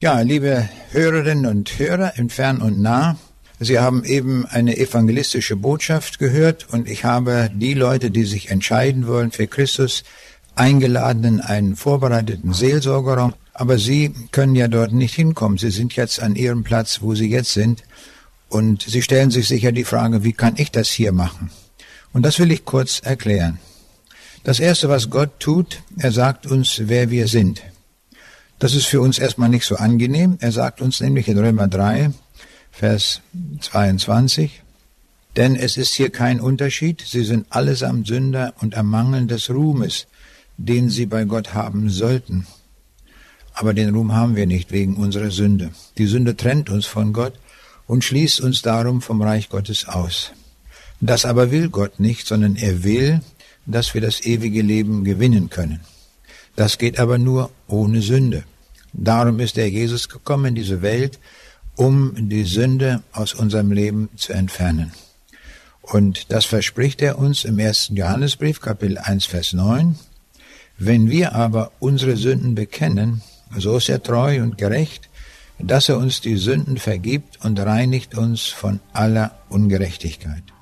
Ja, liebe Hörerinnen und Hörer in Fern und Nah, Sie haben eben eine evangelistische Botschaft gehört und ich habe die Leute, die sich entscheiden wollen für Christus, eingeladen in einen vorbereiteten Seelsorgerraum. Aber Sie können ja dort nicht hinkommen. Sie sind jetzt an Ihrem Platz, wo Sie jetzt sind. Und Sie stellen sich sicher die Frage, wie kann ich das hier machen? Und das will ich kurz erklären. Das Erste, was Gott tut, er sagt uns, wer wir sind. Das ist für uns erstmal nicht so angenehm. Er sagt uns nämlich in Römer 3, Vers 22, denn es ist hier kein Unterschied, sie sind allesamt Sünder und ermangeln des Ruhmes, den sie bei Gott haben sollten. Aber den Ruhm haben wir nicht wegen unserer Sünde. Die Sünde trennt uns von Gott und schließt uns darum vom Reich Gottes aus. Das aber will Gott nicht, sondern er will, dass wir das ewige Leben gewinnen können. Das geht aber nur ohne Sünde. Darum ist der Jesus gekommen in diese Welt, um die Sünde aus unserem Leben zu entfernen. Und das verspricht er uns im 1. Johannesbrief, Kapitel 1, Vers 9. Wenn wir aber unsere Sünden bekennen, so ist er treu und gerecht, dass er uns die Sünden vergibt und reinigt uns von aller Ungerechtigkeit.